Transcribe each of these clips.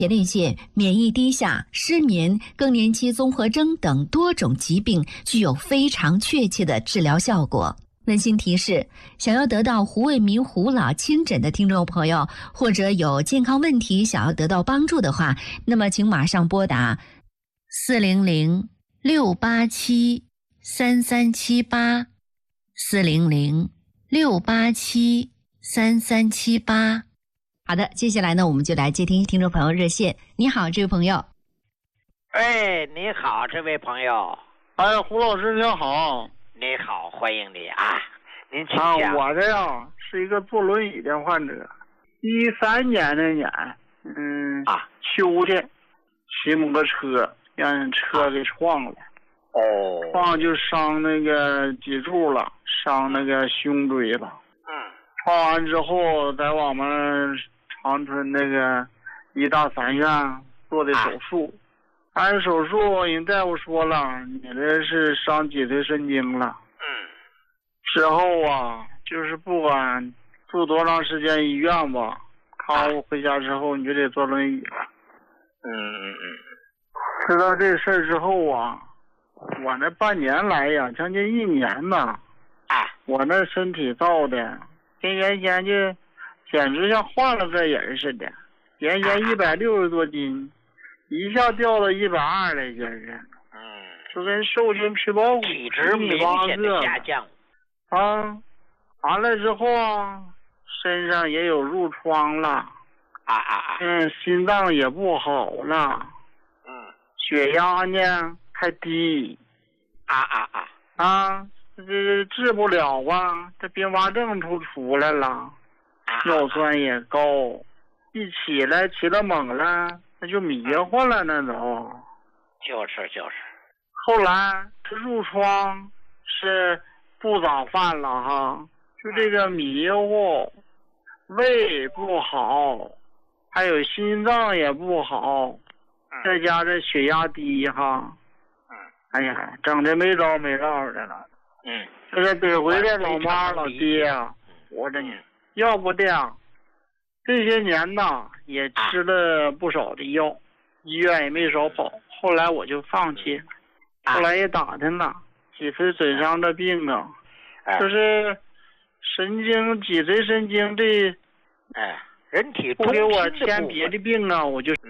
前列腺、免疫低下、失眠、更年期综合征等多种疾病具有非常确切的治疗效果。温馨提示：想要得到胡卫民胡老亲诊的听众朋友，或者有健康问题想要得到帮助的话，那么请马上拨打400-687-3378 400-687-3378。好的，接下来呢，我们就来接听听众朋友热线。你好，这位朋友。 哎，你好，这位朋友。 哎，胡老师您好。 你好，欢迎你啊！您请讲。我这样是一个坐轮椅的患者。13年那年，秋天骑摩托车让人车给撞了。撞就伤那个脊柱了，伤那个胸椎了。撞完之后，在我们长春那个医大3院做的手术。按手术，人大夫说了，你这是伤脊髓神经了。之后啊，就是不管住多长时间医院吧，康复回家之后你就得坐轮椅了。知道这事儿之后啊，我那半年来呀，将近1年呐，我那身体造的跟原先就简直像换了个人似的。原先160多斤，一下掉到120来斤儿。就跟瘦身皮包骨， 体质明显的下降。 完了之后啊，身上也有褥疮了。心脏也不好了。血压呢还低。这治不了啊，这并发症出来了。尿酸也高，一起来猛了，那就迷糊了，那都。 就是。 后来这褥疮是不早犯了哈，就这个迷糊，胃不好，还有心脏也不好，再加这血压低哈。哎呀，整的没招没落的了。这个得回这老妈老爹啊，活着呢。要不的呀，这些年呐也吃了不少的药，医院也没少跑。后来我就放弃了。后来也打听了，脊髓损伤的病啊，就是神经脊髓神经这， 人体不给我添别的病啊，我就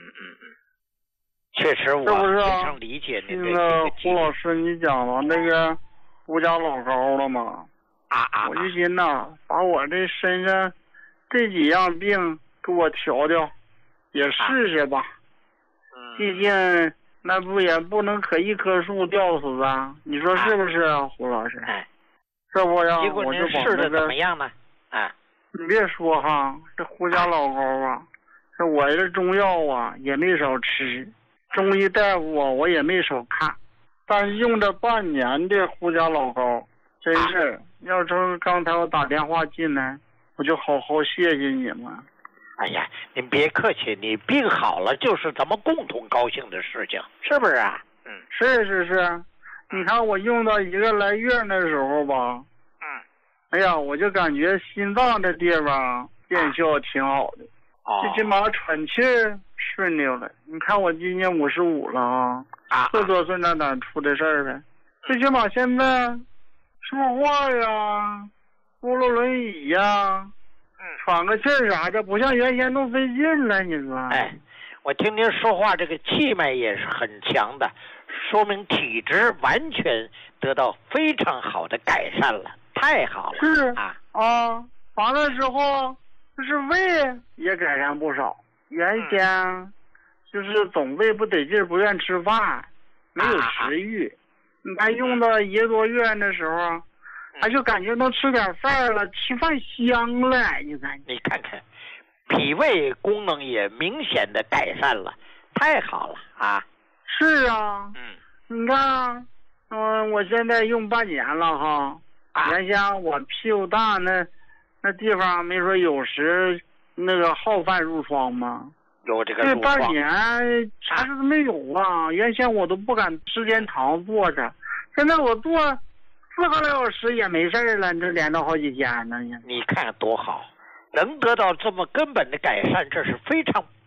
确实我非常理解您的这个。 胡老师，你讲了那个胡家老高了吗？我就寻呐，把我这身上这几样病给我调调，也试试吧。毕竟。那不也不能可一棵树吊死啊？你说是不是啊，胡老师？这不呀， 结果您试的怎么样呢？ 你别说哈，这胡家老高啊，这我这中药啊也没少吃，中医大夫啊我也没少看，但是用这半年的胡家老高，真是要说刚才我打电话进来，我就好好谢谢你们。 哎呀，您别客气，你病好了就是咱们共同高兴的事情，是不是啊？ 是。你看我用到1个来月的时候吧，哎呀，我就感觉心脏这地方见效挺好的，最起码喘气顺溜了。你看我今年55了40多岁那哪出的事儿呗？最起码现在说话呀，扶了轮椅呀。喘个气儿啥的，不像原先都费劲了，你说？ 我听您说话，这个气脉也是很强的，说明体质完全得到非常好的改善了，太好了。 是完了之后，就是胃也改善不少。原先就是总胃不得劲，不愿吃饭，没有食欲。你看用到1个多月的时候。就感觉能吃点饭了，吃饭香了。 你看看，脾胃功能也明显的改善了，太好了啊！ 是啊，你看，我现在用半年了哈。原先我屁股大那地方没说有时那个好犯褥疮吗？ 有这个褥疮。 这半年啥事都没有啊！原先我都不敢时间长坐着，现在我坐4个来小时也没事了，这连到好几天呢。 你看多好，能得到这么根本的改善，这是非常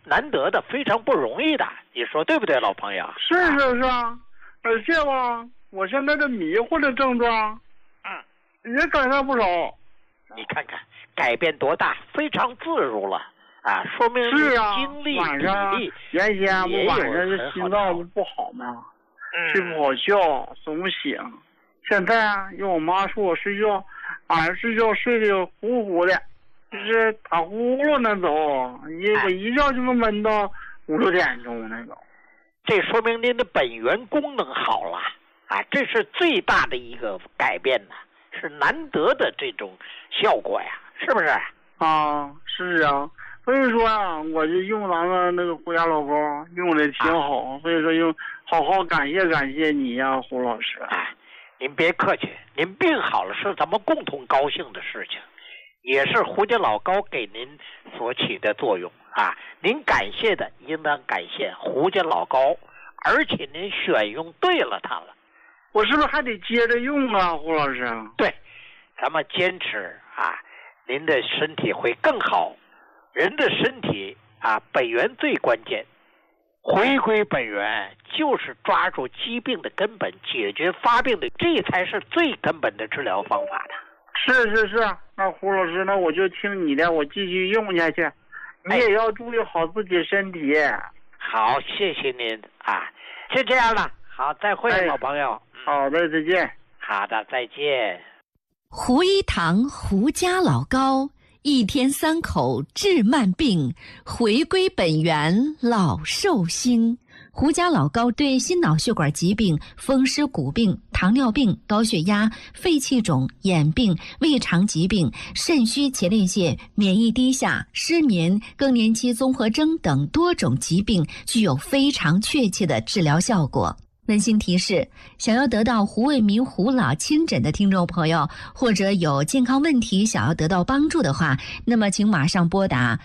难得的，非常不容易的，你说对不对，老朋友？ 是啊，而且吧，我现在的迷糊的症状，也改善不少。 你看看改变多大，非常自如了啊！说明你精力、体力。 原先我晚上这心脏不好嘛，睡不好觉，总醒。现在用我妈说我睡觉，晚上睡觉睡得呼呼的，就是打呼噜那种，我一觉就能闷到5、6点钟那种。 这说明您的本源功能好了啊！这是最大的一个改变呢，是难得的这种效果呀，是不是？ 啊，是啊。所以说呀，我就用咱们那个胡家老膏用的挺好，所以说好好感谢你呀，胡老师。 您别客气，您病好了是咱们共同高兴的事情，也是胡家老膏给您所起的作用啊。您感谢的应当感谢胡家老膏，而且您选用对了它了。 我是不是还得接着用啊，胡老师？ 对，咱们坚持啊，您的身体会更好。人的身体啊，本源最关键，回归本源就是抓住疾病的根本，解决发病的，这才是最根本的治疗方法的。 是，那胡老师，那我就听你的，我继续用下去。你也要注意好自己身体。 好，谢谢您啊，就这样了。好，再会，老朋友。 好的，再见。 好的，再见。 胡一堂胡家老膏，1天3口治慢病，回归本源老寿星。胡家老膏对心脑血管疾病、风湿骨病、糖尿病、高血压、肺气肿、眼病、胃肠疾病、肾虚前列腺、免疫低下、失眠、更年期综合征等多种疾病具有非常确切的治疗效果。温馨提示：想要得到胡卫民胡老亲诊的听众朋友，或者有健康问题想要得到帮助的话，那么请马上拨打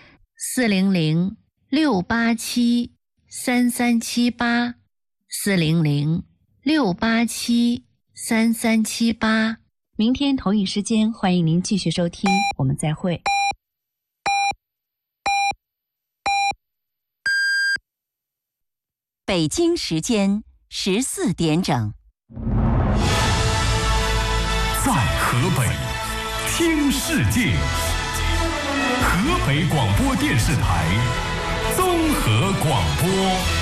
400-687-3378 400-687-3378。明天同一时间，欢迎您继续收听，我们再会。 北京时间14点整。 在河北听世界，河北广播电视台综合广播。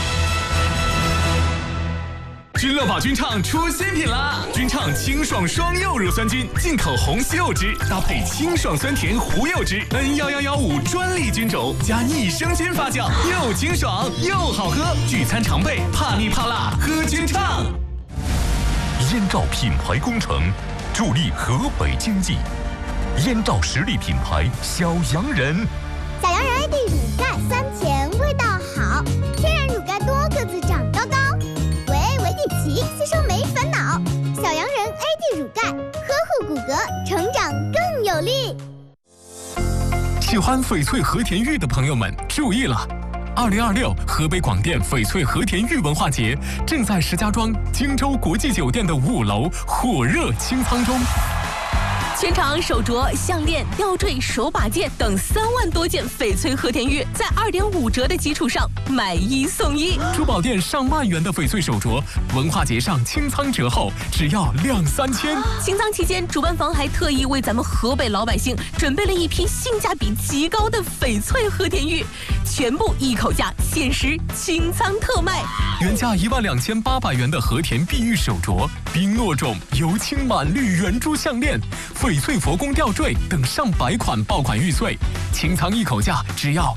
君乐宝君畅出新品啦！君畅清爽双柚乳酸菌，进口红西柚汁搭配清爽酸甜胡柚汁 N1115专利菌种，加益生菌发酵，又清爽又好喝。聚餐常备，怕腻怕辣喝君畅。燕赵品牌工程助力河北经济，燕赵实力品牌小洋人。 小洋人 AD 乳钙酸甜，味道好，天然乳钙多个子长高高。维迪奇吸收没烦恼，小洋人 AD 乳钙呵护骨骼，成长更有力。 喜欢翡翠和田玉的朋友们注意了！2026河北广电翡翠和田玉文化节正在石家庄荆州国际酒店的5楼火热清仓中。 全场手镯、项链、吊坠、手把件等3万多件翡翠和田玉，在2.5折的基础上买1送1。 珠宝店上万元的翡翠手镯，文化节上清仓折后只要2、3千。 清仓期间，主办方还特意为咱们河北老百姓准备了一批性价比极高的翡翠和田玉，全部一口价，限时清仓特卖。 原价12800元的和田碧玉手镯、冰糯种油青满绿圆珠项链、翡翠佛宫吊坠等上百款爆款玉碎，清仓一口价只要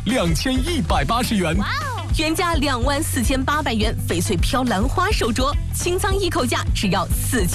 2180元。 原价24800元翡翠飘兰花手镯，清仓一口价只要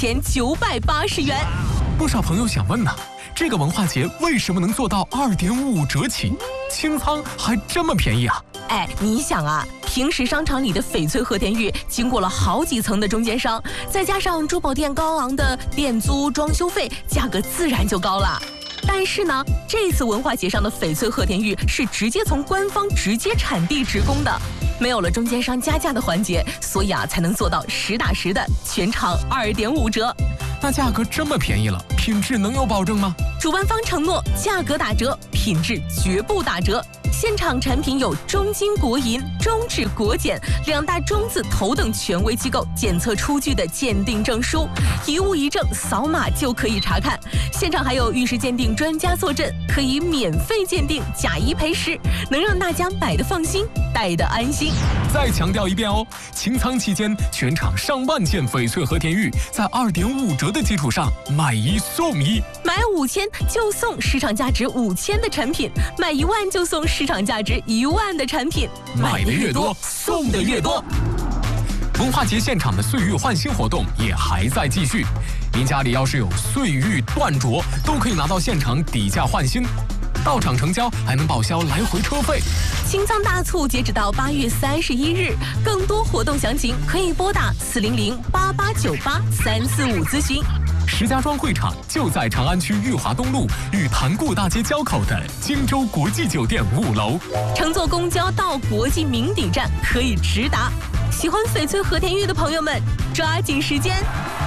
4980元。 不少朋友想问呢，这个文化节为什么能做到2.5折起，清仓还这么便宜啊？ 你想啊，平时商场里的翡翠和田玉经过了好几层的中间商，再加上珠宝店高昂的店租、装修费，价格自然就高了。但是呢，这次文化节上的翡翠和田玉是直接从官方直接产地直供的，没有了中间商加价的环节，所以才能做到实打实的全场2.5折。 那价格这么便宜了，品质能有保证吗？ 主办方承诺价格打折，品质绝不打折。 现场产品有中金国银、中指国检2大中字头等权威机构检测出具的鉴定证书，一物一证，扫码就可以查看。现场还有玉石鉴定专家坐镇，可以免费鉴定，假一赔10，能让大家买的放心，戴的安心。 再强调一遍哦，清仓期间全场上万件翡翠和田玉，在2.5折的基础上买1送1， 买5000就送市场价值5000的产品，买1万就送市场价值1万的产品， 买的越多，送的越多。文化节现场的岁玉换新活动也还在继续，您家里要是有岁玉断镯，都可以拿到现场底价换新，到场成交还能报销来回车费。 清仓大促截止到8月31日，更多活动详情可以拨打400-8898-345咨询。 石家庄会场就在长安区裕华东路与潭固大街交口的荆州国际酒店5楼。 乘坐公交到国际名邸站可以直达。喜欢翡翠和田玉的朋友们，抓紧时间。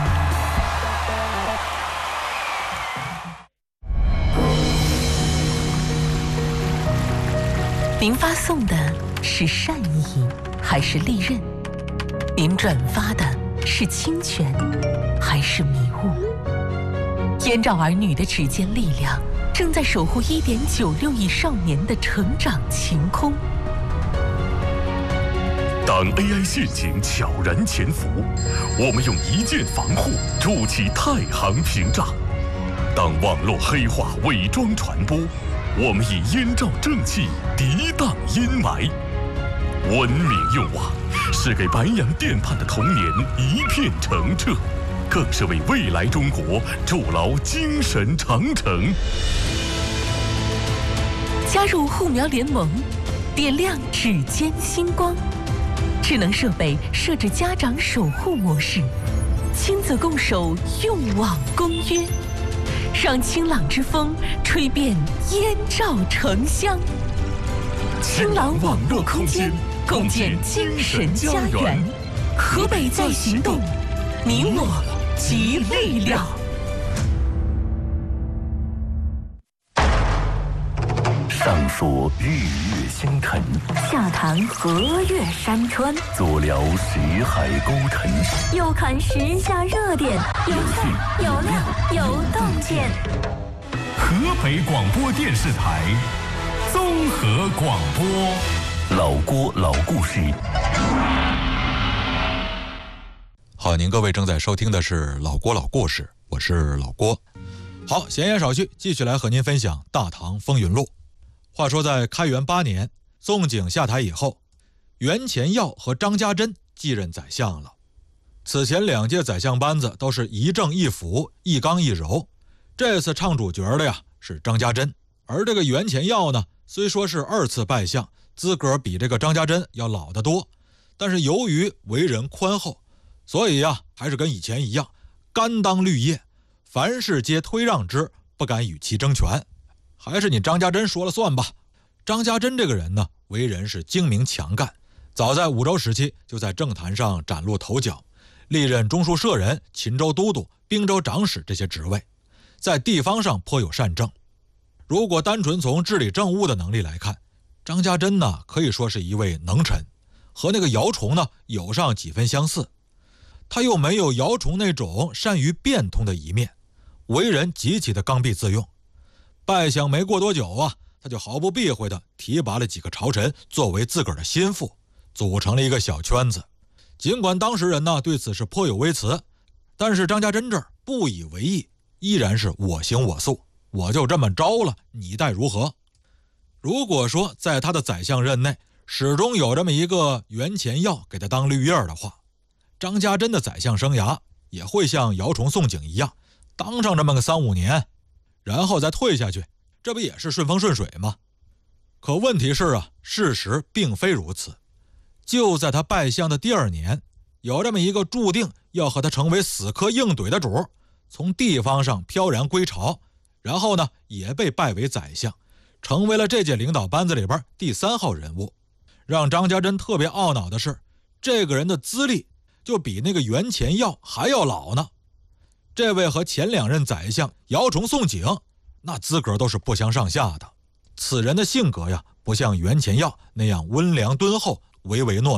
您发送的是善意还是利刃？您转发的是侵权还是迷雾？燕赵儿女的指尖力量正在守护1.96亿少年的成长晴空。 当 AI 陷阱悄然潜伏，我们用一键防护筑起太行屏障；当网络黑话伪装传播，我们以燕赵正气涤荡阴霾。文明用网是给白洋淀畔的童年一片澄澈，更是为未来中国筑牢精神长城。 加入护苗联盟，点亮指尖星光。智能设备设置家长守护模式，亲子共守用网公约，让清朗之风吹遍燕赵城乡。清朗网络空间，共建精神家园。河北在行动，你我集力量。 上说日月星辰， 下谈河岳山川， 左聊识海沟沉， 右看时下热点，有趣有料有洞见。 河北广播电视台综合广播， 老郭老故事。 好，您各位正在收听的是老郭老故事，我是老郭。好，闲言少叙，继续来和您分享《大唐风云录》。话说在开元8年，宋璟下台以后，袁乾耀和张家珍继任宰相了。此前2届宰相班子都是一正一腐，一刚一柔，这次唱主角的呀是张家珍。而这个袁乾耀呢，虽说是2次拜相，资格比这个张家珍要老得多，但是由于为人宽厚，所以呀还是跟以前一样，甘当绿叶，凡事皆推让之，不敢与其争权。还是你张家珍说了算吧。张家珍这个人呢，为人是精明强干，早在5州时期就在政坛上崭露头角，历任中书舍人、秦州都督、并州长史这些职位，在地方上颇有善政。如果单纯从治理政务的能力来看，张家珍呢可以说是一位能臣，和那个姚崇呢有上几分相似。他又没有姚崇那种善于变通的一面，为人极其的刚愎自用。拜相没过多久啊，他就毫不避讳地提拔了几个朝臣作为自个儿的心腹，组成了一个小圈子。尽管当时人呢对此是颇有微词，但是张家珍这儿不以为意，依然是我行我素，我就这么着了，你待如何？如果说在他的宰相任内始终有这么一个袁乾耀给他当绿叶的话，张家珍的宰相生涯也会像姚崇、宋璟一样，当上这么个3-5年，然后再退下去，这不也是顺风顺水吗？可问题是啊，事实并非如此。就在他拜相的第2年，有这么一个注定要和他成为死磕硬怼的主，从地方上飘然归朝，然后呢也被拜为宰相，成为了这届领导班子里边第3号人物。让张家珍特别懊恼的是，这个人的资历就比那个袁乾耀还要老呢。这位和前2任宰相姚崇、宋璟那资格都是不相上下的。此人的性格呀， 不像原钱药那样温良敦厚、唯唯诺诺。